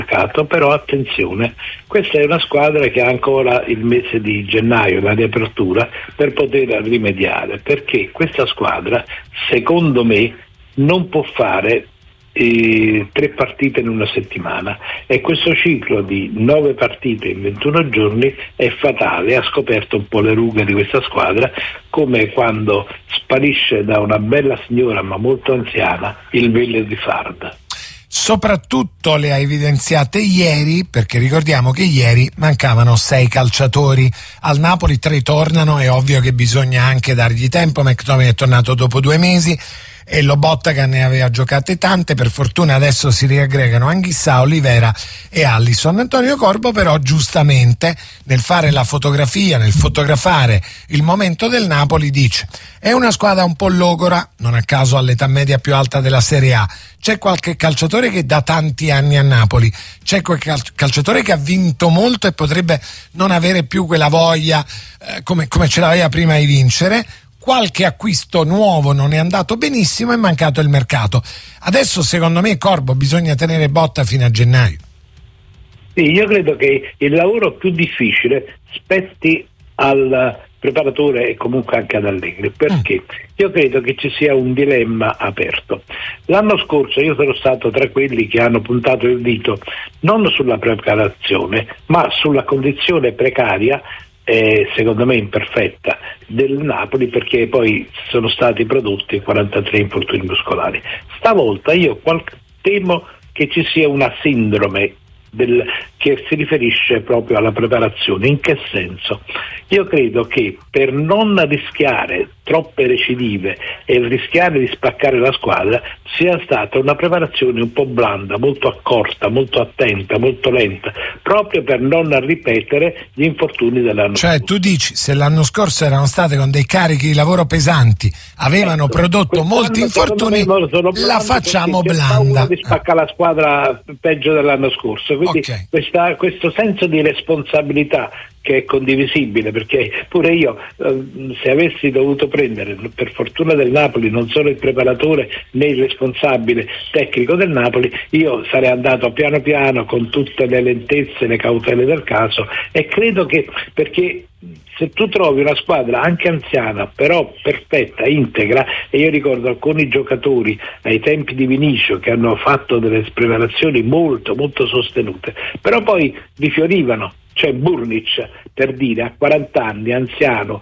mercato, però attenzione, questa è una squadra che ha ancora il mese di gennaio, la riapertura, per poter rimediare, perché questa squadra, secondo me, non può fare 3 partite in una settimana, e questo ciclo di 9 partite in 21 giorni è fatale. Ha scoperto un po' le rughe di questa squadra, come quando sparisce da una bella signora ma molto anziana il velo di farda. Soprattutto le ha evidenziate ieri, perché ricordiamo che ieri mancavano 6 calciatori al Napoli, 3 tornano, è ovvio che bisogna anche dargli tempo. McTominay è tornato dopo 2 mesi e Lobotka, che ne aveva giocate tante, per fortuna adesso si riaggregano Anghissà, Olivera e Alisson. Antonio Corbo però giustamente nel fare la fotografia, nel fotografare il momento del Napoli, dice: è una squadra un po' logora, non a caso all'età media più alta della Serie A, c'è qualche calciatore che da tanti anni a Napoli, c'è qualche calciatore che ha vinto molto e potrebbe non avere più quella voglia come ce l'aveva prima di vincere. Qualche acquisto nuovo non è andato benissimo, è mancato il mercato. Adesso secondo me, Corbo, bisogna tenere botta fino a gennaio. Sì, io credo che il lavoro più difficile spetti al preparatore e comunque anche ad Allegri, perché io credo che ci sia un dilemma aperto. L'anno scorso io sono stato tra quelli che hanno puntato il dito non sulla preparazione, ma sulla condizione precaria, secondo me imperfetta, del Napoli, perché poi sono stati prodotti 43 infortuni muscolari. Stavolta io temo che ci sia una sindrome che si riferisce proprio alla preparazione. In che senso? Io credo che per non rischiare troppe recidive e rischiare di spaccare la squadra sia stata una preparazione un po' blanda, molto accorta, molto attenta, molto lenta, proprio per non ripetere gli infortuni dell'anno scorso. Cioè tu dici, se l'anno scorso erano state con dei carichi di lavoro pesanti, avevano prodotto molti infortuni, la facciamo blanda. Di spaccare la squadra peggio dell'anno scorso, quindi questo senso di responsabilità che è condivisibile, perché pure io se avessi dovuto prendere, per fortuna del Napoli non sono il preparatore né il responsabile tecnico del Napoli, io sarei andato piano piano con tutte le lentezze e le cautele del caso, e credo che, perché se tu trovi una squadra anche anziana però perfetta, integra, e io ricordo alcuni giocatori ai tempi di Vinicio che hanno fatto delle preparazioni molto molto sostenute, però poi rifiorivano. Cioè Burnic, per dire, a 40 anni, anziano,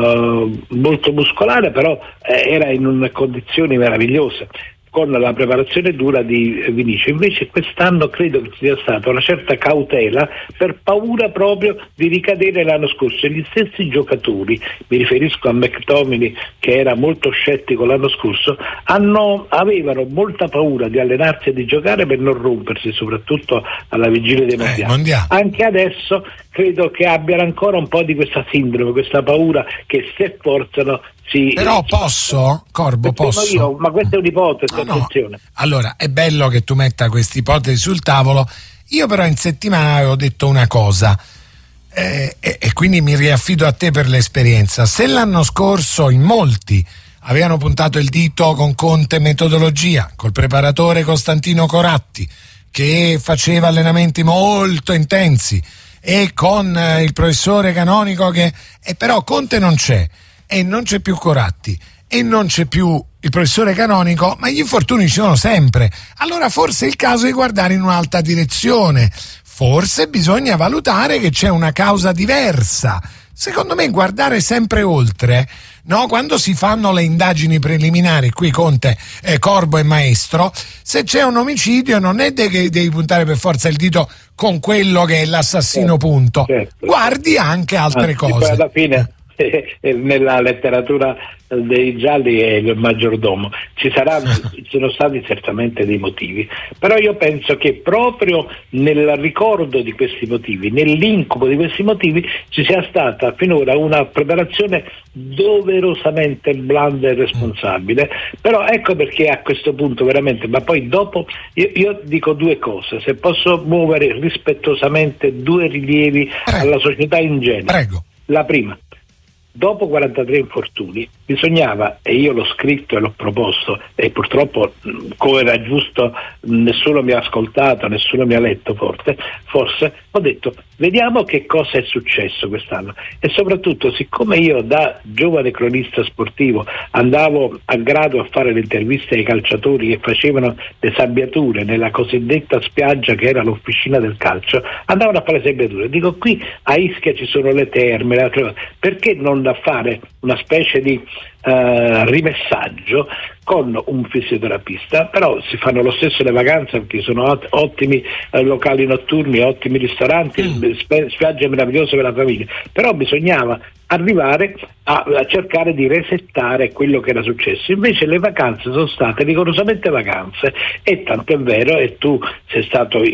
molto muscolare, però era in una condizioni meravigliose, con la preparazione dura di Vinicio. Invece quest'anno credo che ci sia stata una certa cautela per paura proprio di ricadere l'anno scorso, e gli stessi giocatori, mi riferisco a McTominay che era molto scettico l'anno scorso, avevano molta paura di allenarsi e di giocare per non rompersi, soprattutto alla vigilia dei mondiali. Anche adesso credo che abbiano ancora un po' di questa sindrome, questa paura che se forzano però posso, Corbo, posso? Io, ma questa è un'ipotesi, attenzione. Allora, è bello che tu metta questa ipotesi sul tavolo. Io però in settimana avevo detto una cosa, e quindi mi riaffido a te per l'esperienza. Se l'anno scorso in molti avevano puntato il dito con Conte metodologia, col preparatore Costantino Coratti, che faceva allenamenti molto intensi, e con il professore Canonico però Conte non c'è, e non c'è più Coratti, e non c'è più il professore Canonico, ma gli infortuni ci sono sempre. Allora forse è il caso di guardare in un'altra direzione, forse bisogna valutare che c'è una causa diversa. Secondo me guardare sempre oltre, no? Quando si fanno le indagini preliminari, qui Conte, Corbo e Maestro, se c'è un omicidio non è che devi puntare per forza il dito con quello che è l'assassino, punto. Guardi anche altre cose. Poi alla fine nella letteratura dei gialli è il maggiordomo, ci sono stati certamente dei motivi, però io penso che proprio nel ricordo di questi motivi, nell'incubo di questi motivi, ci sia stata finora una preparazione doverosamente blanda e responsabile. Però ecco perché a questo punto veramente, ma poi dopo io dico due cose, se posso muovere rispettosamente due rilievi alla società in genere. Prego. La prima: dopo 43 infortuni, bisognava, e io l'ho scritto e l'ho proposto, e purtroppo, come era giusto, nessuno mi ha ascoltato, nessuno mi ha letto, forse ho detto vediamo che cosa è successo quest'anno, e soprattutto, siccome io da giovane cronista sportivo andavo a grado a fare le interviste ai calciatori che facevano le sabbiature nella cosiddetta spiaggia che era l'officina del calcio, andavano a fare le sabbiature. Dico, qui a Ischia ci sono le terme, le altre cose, perché non da fare una specie di rimessaggio con un fisioterapista? Però si fanno lo stesso le vacanze, perché sono ottimi locali notturni, ottimi ristoranti, spiagge meravigliose per la famiglia, però bisognava arrivare a cercare di resettare quello che era successo. Invece le vacanze sono state rigorosamente vacanze, e tanto è vero, e tu sei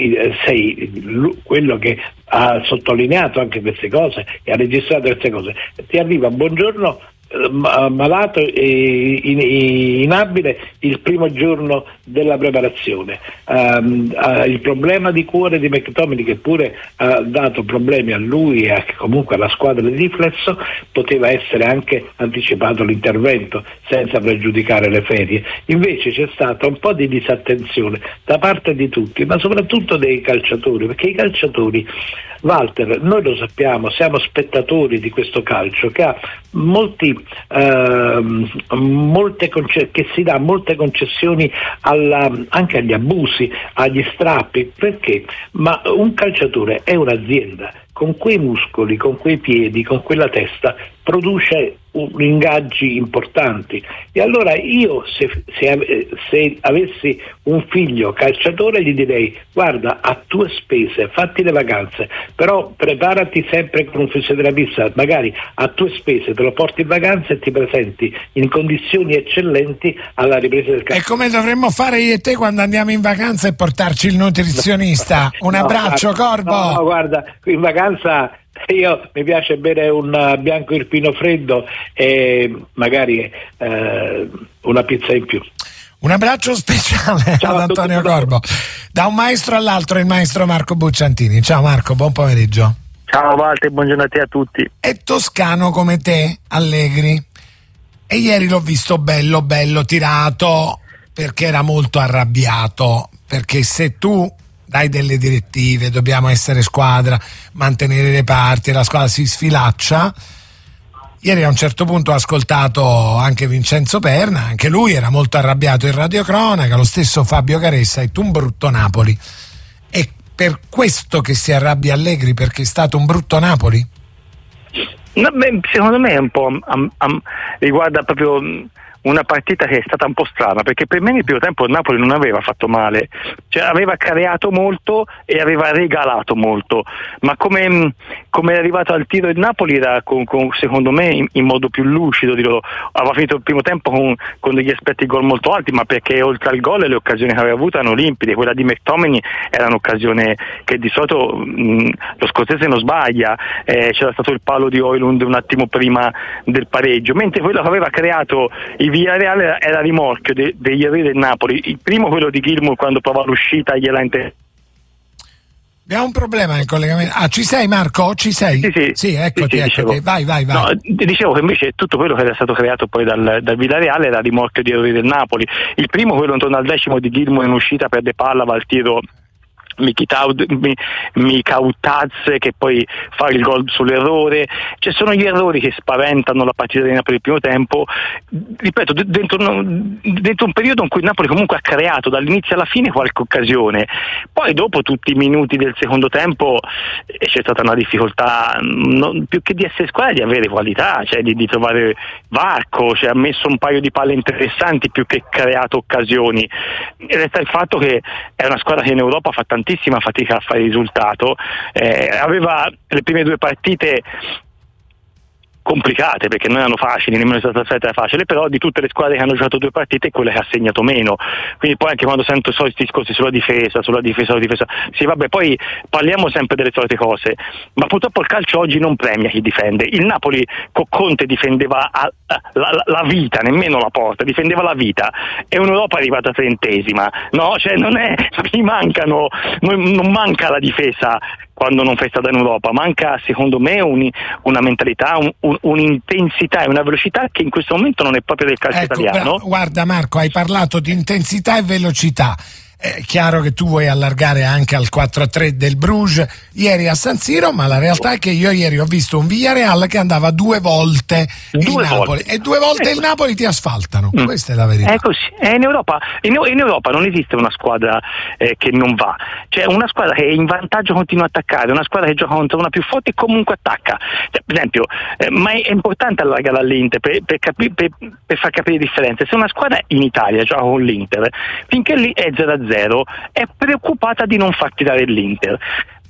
quello che ha sottolineato anche queste cose e ha registrato queste cose. Ti arriva buongiorno malato e inabile il primo giorno della preparazione, il problema di cuore di McTominay, che pure ha dato problemi a lui e comunque alla squadra di riflesso, poteva essere anche anticipato l'intervento senza pregiudicare le ferie. Invece c'è stata un po' di disattenzione da parte di tutti, ma soprattutto dei calciatori, perché i calciatori, Walter, noi lo sappiamo, siamo spettatori di questo calcio che ha che si dà molte concessioni anche agli abusi, agli strappi. Perché? Ma un calciatore è un'azienda, con quei muscoli, con quei piedi, con quella testa produce ingaggi importanti, e allora io se avessi un figlio calciatore gli direi: guarda, a tue spese, fatti le vacanze, però preparati sempre con un fisioterapista, magari a tue spese te lo porti in vacanza e ti presenti in condizioni eccellenti alla ripresa del calcio. E come dovremmo fare io e te quando andiamo in vacanza, e portarci il nutrizionista? Un abbraccio, Corbo. No, guarda, in vacanza io mi piace bere un bianco irpino freddo e magari una pizza in più. Un abbraccio speciale ad Antonio Corbo. Da un maestro all'altro, il maestro Marco Bucciantini. Ciao Marco, buon pomeriggio. Ciao Walter, buongiorno a te e a tutti. È toscano come te, Allegri, e ieri l'ho visto bello tirato, perché era molto arrabbiato, perché se tu dai delle direttive, dobbiamo essere squadra, mantenere le parti, e la squadra si sfilaccia. Ieri a un certo punto ho ascoltato anche Vincenzo Perna, anche lui era molto arrabbiato in radiocronaca, lo stesso Fabio Caressa, e tu un brutto Napoli. È per questo che si arrabbia Allegri, perché è stato un brutto Napoli? No, secondo me è un po' riguarda proprio una partita che è stata un po' strana, perché per me nel primo tempo il Napoli non aveva fatto male, cioè aveva creato molto e aveva regalato molto, ma come è arrivato al tiro il Napoli era secondo me in modo più lucido, aveva finito il primo tempo con degli aspetti gol molto alti, ma perché oltre al gol le occasioni che aveva avuto erano limpide. Quella di McTominay era un'occasione che di solito lo scozzese non sbaglia, c'era stato il palo di Højlund un attimo prima del pareggio, mentre quello che aveva creato il Villarreal era rimorchio degli errori del Napoli. Il primo, quello di Gilmour, quando prova l'uscita gliela Abbiamo un problema nel collegamento. Ci sei Marco? Ci sei? Sì, eccoti. Vai. No, dicevo che invece tutto quello che era stato creato poi dal Villarreal era rimorchio di errori del Napoli. Il primo, quello intorno al 10° di Gilmour in uscita, perde palla, va al tiro Mikautaz, che poi fa il gol sull'errore. Cioè sono gli errori che spaventano la partita di Napoli il primo tempo, ripeto, dentro un periodo in cui il Napoli comunque ha creato dall'inizio alla fine qualche occasione. Poi dopo tutti i minuti del secondo tempo c'è stata una difficoltà, più che di essere squadra, di avere qualità, cioè di trovare varco, cioè ha messo un paio di palle interessanti più che creato occasioni. Resta il fatto che è una squadra che in Europa fa tantissima fatica a fare risultato, aveva le prime due partite complicate, perché non erano facili, nemmeno stata era facile, però di tutte le squadre che hanno giocato due partite è quella che ha segnato meno. Quindi poi anche quando sento i soliti discorsi sulla difesa, sì vabbè, poi parliamo sempre delle solite cose, ma purtroppo il calcio oggi non premia chi difende. Il Napoli con Conte difendeva la vita, nemmeno la porta, difendeva la vita, e un'Europa è arrivata 30ª, no? Cioè non manca la difesa quando non fai stata in Europa. Manca secondo me una mentalità, un'intensità e una velocità che in questo momento non è proprio del calcio italiano. Guarda Marco, hai parlato di intensità e velocità. È chiaro che tu vuoi allargare anche al 4-3 del Bruges ieri a San Siro, ma la realtà è che io ieri ho visto un Villarreal che andava 2 volte il Napoli e 2 volte il Napoli ti asfaltano. Questa è la verità. È così. In Europa non esiste una squadra che non va, c'è una squadra che è in vantaggio continua a attaccare, una squadra che gioca contro una più forte e comunque attacca. Cioè, per esempio, ma è importante allargare all'Inter per far capire le differenze. Se una squadra in Italia gioca con l'Inter, finché lì è 0-0 è preoccupata di non far tirare l'Inter.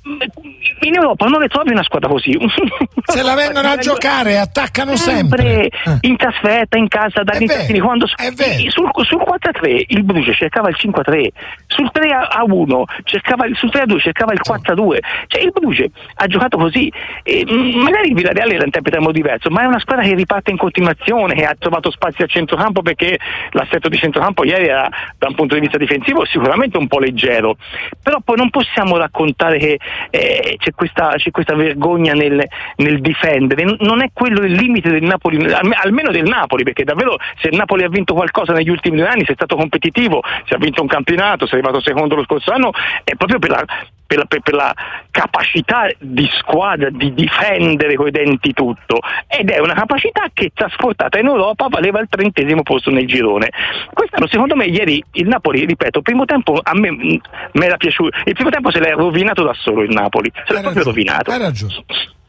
In Europa non ne trovi una squadra così. Se la vengono a giocare attaccano sempre. In trasferta, in casa, dall'Inter. Quando sul 4-3 il Bruges cercava il 5-3, sul 3-1 sul 3-2 cercava il 4-2. Cioè il Bruges ha giocato così, magari il Villarreal era interpretato in modo diverso, ma è una squadra che riparte in continuazione, che ha trovato spazio a centrocampo, perché l'assetto di centrocampo ieri era, da un punto di vista difensivo, sicuramente un po' leggero, però poi non possiamo raccontare che c'è questa vergogna nel difendere. Non è quello il limite del Napoli, almeno del Napoli, perché davvero se il Napoli ha vinto qualcosa negli ultimi 2 anni, se è stato competitivo, se ha vinto un campionato, se è arrivato secondo lo scorso anno, è proprio per la capacità di squadra di difendere coi denti tutto, ed è una capacità che trasportata in Europa valeva il 30° posto nel girone. Quest'anno secondo me ieri il Napoli, ripeto, il primo tempo a me era piaciuto, il primo tempo se l'è rovinato da solo il Napoli, se l'è proprio rovinato. Hai ragione.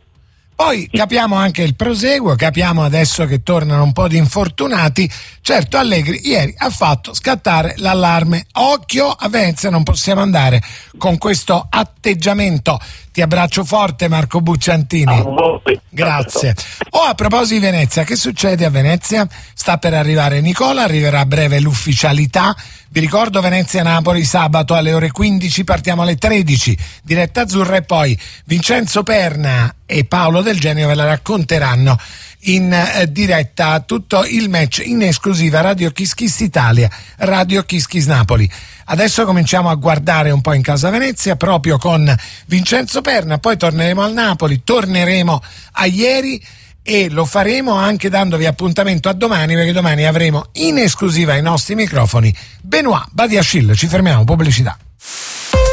Poi capiamo anche il proseguo, capiamo adesso che tornano un po' di infortunati. Certo, Allegri ieri ha fatto scattare l'allarme. Occhio a Venezia, non possiamo andare con questo atteggiamento. Ti abbraccio forte, Marco Bucciantini. Grazie. A proposito di Venezia, che succede a Venezia? Sta per arrivare Nicola, arriverà a breve l'ufficialità. Vi ricordo Venezia-Napoli sabato alle ore 15, partiamo alle 13, diretta azzurra, e poi Vincenzo Perna e Paolo Del Genio ve la racconteranno in diretta tutto il match in esclusiva Radio Kiss Kiss Italia, Radio Kiss Kiss Napoli. Adesso cominciamo a guardare un po' in casa Venezia proprio con Vincenzo Perna, poi torneremo al Napoli, torneremo a ieri e lo faremo anche dandovi appuntamento a domani, perché domani avremo in esclusiva ai nostri microfoni Benoît Badiashile. Ci fermiamo, pubblicità.